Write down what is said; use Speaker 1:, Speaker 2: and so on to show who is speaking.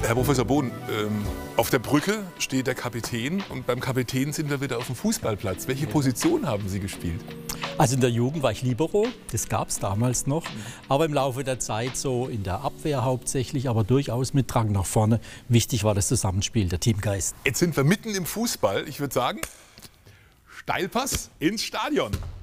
Speaker 1: Herr Professor Bohn, auf der Brücke steht der Kapitän und beim Kapitän sind wir wieder auf dem Fußballplatz. Welche Position haben Sie gespielt?
Speaker 2: Also in der Jugend war ich Libero, das gab es damals noch, aber im Laufe der Zeit so in der Abwehr hauptsächlich, aber durchaus mit Drang nach vorne. Wichtig war das Zusammenspiel, der Teamgeist.
Speaker 1: Jetzt sind wir mitten im Fußball. Ich würde sagen, Steilpass ins Stadion.